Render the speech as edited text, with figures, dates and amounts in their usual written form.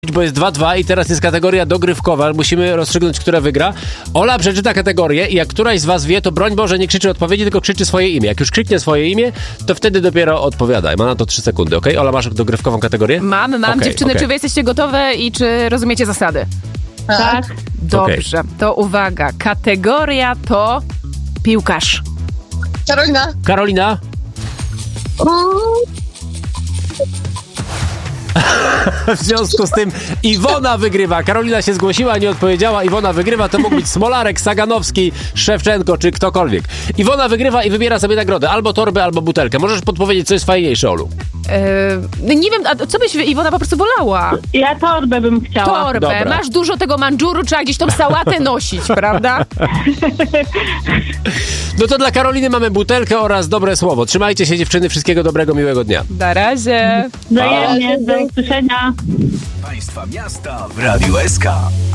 Bo jest 2-2 i teraz jest kategoria dogrywkowa. Musimy rozstrzygnąć, która wygra. Ola przeczyta kategorię i jak któraś z was wie, to broń Boże nie krzyczy odpowiedzi, tylko krzyczy swoje imię. Jak już krzyknie swoje imię, to wtedy dopiero odpowiadaj. Ma na to 3 sekundy, okej? Ola, masz dogrywkową kategorię? Mam. Okay, Dziewczyny, czy wy jesteście gotowe i czy rozumiecie zasady? Tak. Dobrze, to uwaga. Kategoria to piłkarz. Karolina? W związku z tym Iwona wygrywa. Karolina się zgłosiła, nie odpowiedziała. Iwona wygrywa. To mógł być Smolarek, Saganowski, Szewczenko czy ktokolwiek. Iwona wygrywa i wybiera sobie nagrodę. Albo torbę, albo butelkę. Możesz podpowiedzieć, co jest fajniejsze, Olu. Nie wiem, a co byś, Iwona, po prostu wolała? Ja torbę bym chciała. Torbę. Dobra. Masz dużo tego mandżuru, trzeba gdzieś tą sałatę nosić, prawda? No to dla Karoliny mamy butelkę oraz dobre słowo. Trzymajcie się, dziewczyny. Wszystkiego dobrego, miłego dnia. Na razie. Wzajemnie, do usłyszenia. Państwa miasta w Radiu SK.